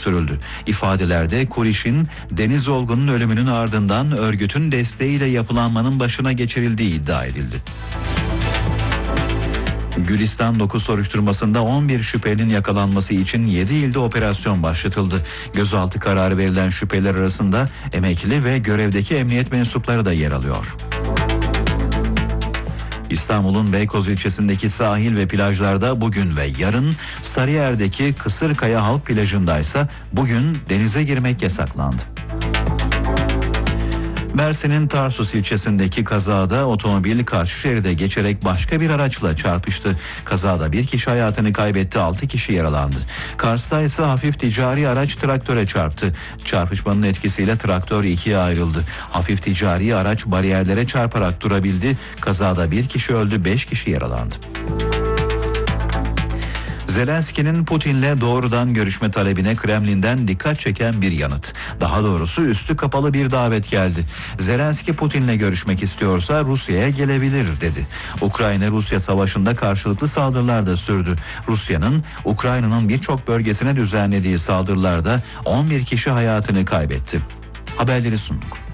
sürüldü. İfadelerde Kuriş'in Deniz Olgun'un ölümünün ardından örgütün desteğiyle yapılanmanın başına geçirildiği iddia edildi. Gülistan 9 soruşturmasında 11 şüphelinin yakalanması için 7 ilde operasyon başlatıldı. Gözaltı kararı verilen şüpheliler arasında emekli ve görevdeki emniyet mensupları da yer alıyor. İstanbul'un Beykoz ilçesindeki sahil ve plajlarda bugün ve yarın, Sarıyer'deki Kısırkaya Halk Plajı'ndaysa bugün denize girmek yasaklandı. Mersin'in Tarsus ilçesindeki kazada otomobil karşı şeride geçerek başka bir araçla çarpıştı. Kazada bir kişi hayatını kaybetti, 6 kişi yaralandı. Kars'ta ise hafif ticari araç traktöre çarptı. Çarpışmanın etkisiyle traktör ikiye ayrıldı. Hafif ticari araç bariyerlere çarparak durabildi. Kazada bir kişi öldü, 5 kişi yaralandı. Zelenski'nin Putin'le doğrudan görüşme talebine Kremlin'den dikkat çeken bir yanıt. Daha doğrusu üstü kapalı bir davet geldi. Zelenski Putin'le görüşmek istiyorsa Rusya'ya gelebilir dedi. Ukrayna-Rusya savaşında karşılıklı saldırılar da sürdü. Rusya'nın Ukrayna'nın birçok bölgesine düzenlediği saldırılarda 11 kişi hayatını kaybetti. Haberleri sunduk.